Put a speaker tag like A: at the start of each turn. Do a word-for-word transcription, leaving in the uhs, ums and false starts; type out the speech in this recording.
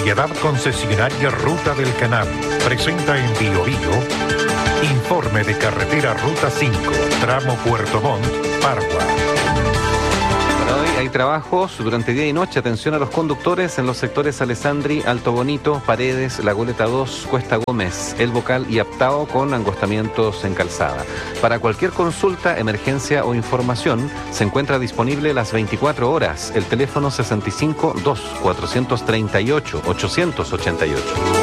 A: Sociedad Concesionaria Ruta del Canal presenta en Bio Bio informe de carretera Ruta cinco, tramo Puerto Montt, Pargua.
B: Para hoy hay trabajos durante día y noche. Atención a los conductores en los sectores Alessandri, Alto Bonito, Paredes, La Goleta dos, Cuesta Gómez, El Bocal y Aptao con angostamientos en calzada. Para cualquier consulta, emergencia o información, se encuentra disponible las veinticuatro horas el teléfono sesenta y cinco dos, cuatrocientos treinta y ocho, ochocientos ochenta y ocho.